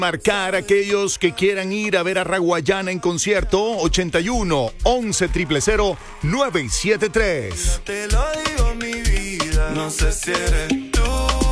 Marcar a aquellos que quieran ir a ver a Raguayana en concierto. 81 11 000 973. Te lo digo, mi vida, no sé si eres tú,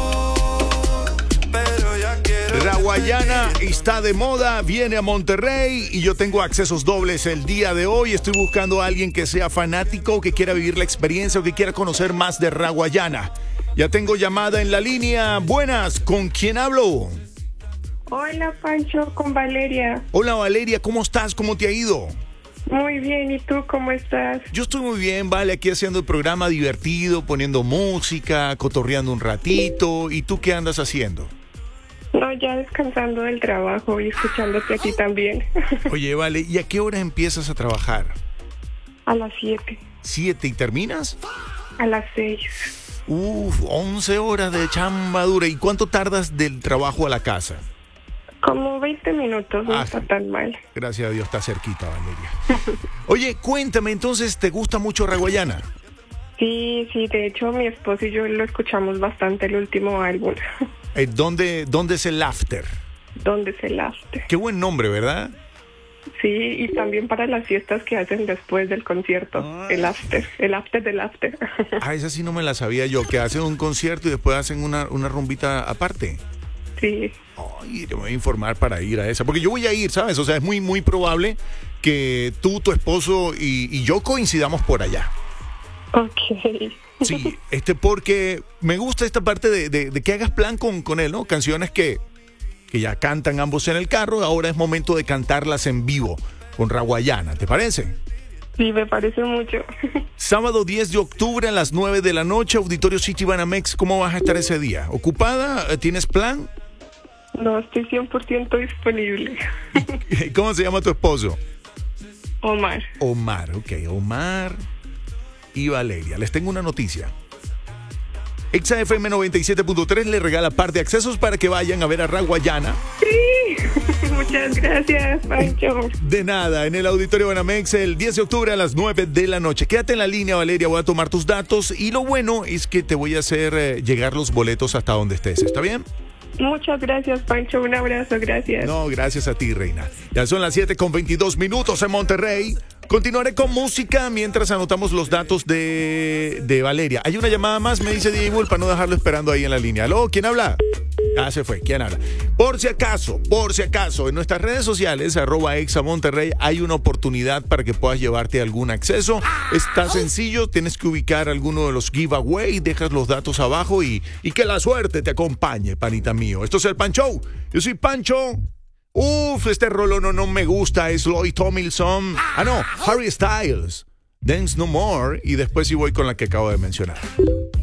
pero ya quiero. Raguayana está de moda, viene a Monterrey y yo tengo accesos dobles el día de hoy. Estoy buscando a alguien que sea fanático, que quiera vivir la experiencia o que quiera conocer más de Raguayana. Ya tengo llamada en la línea. Buenas, ¿con quién hablo? Hola, Pancho, con Valeria. Hola, Valeria, ¿cómo estás? ¿Cómo te ha ido? Muy bien, ¿y tú cómo estás? Yo estoy muy bien, vale, aquí haciendo el programa divertido, poniendo música, cotorreando un ratito. ¿Y tú qué andas haciendo? No, ya descansando del trabajo y escuchándote aquí también. Oye, vale, ¿y a qué hora empiezas a trabajar? A las 7. ¿7 y terminas? A las 6. 11 horas de chamba dura. ¿Y cuánto tardas del trabajo a la casa? Como 20 minutos, no está tan mal. Gracias a Dios, está cerquita, Valeria. Oye, cuéntame, entonces, ¿te gusta mucho Raguayana? Sí, de hecho mi esposo y yo lo escuchamos bastante el último álbum. ¿Dónde es el after? ¿Dónde es el after? Qué buen nombre, ¿verdad? Sí, y también para las fiestas que hacen después del concierto, el after del after. Esa sí no me la sabía yo, que hacen un concierto y después hacen una rumbita aparte. Sí. Ay, te voy a informar para ir a esa, porque yo voy a ir, ¿sabes? O sea, es muy, muy probable que tú, tu esposo y yo coincidamos por allá. Ok. Sí, porque me gusta esta parte de que hagas plan con él, ¿no? Canciones que ya cantan ambos en el carro, ahora es momento de cantarlas en vivo con Raguayana, ¿te parece? Sí, me parece mucho. Sábado 10 de octubre a las 9 de la noche, Auditorio City Banamex. ¿Cómo vas a estar ese día? ¿Ocupada? ¿Tienes plan? No, estoy 100% disponible. ¿Cómo se llama tu esposo? Omar. Omar, ok. Omar y Valeria. Les tengo una noticia. Exa FM 97.3 le regala par de accesos para que vayan a ver a Raguayana. Sí, muchas gracias, Pancho. De nada, en el Auditorio Banamex el 10 de octubre a las 9 de la noche. Quédate en la línea, Valeria, voy a tomar tus datos y lo bueno es que te voy a hacer llegar los boletos hasta donde estés, ¿está bien? Muchas gracias, Pancho, un abrazo, gracias. No, gracias a ti, reina. Ya son las 7:22 en Monterrey. Continuaré con música mientras anotamos los datos de Valeria. Hay una llamada más, me dice DJ Bull, para no dejarlo esperando ahí en la línea. ¿Aló? ¿Quién habla? Ah, se fue. ¿Quién habla? Por si acaso, en nuestras redes sociales, @ExaMonterrey, hay una oportunidad para que puedas llevarte algún acceso. Está sencillo, tienes que ubicar alguno de los giveaway, dejas los datos abajo y que la suerte te acompañe, panita mío. Esto es el Pancho. Yo soy Pancho. Este rolo no me gusta, es Lloyd Tomlinson. No, Harry Styles, Dance No More, y después sí voy con la que acabo de mencionar.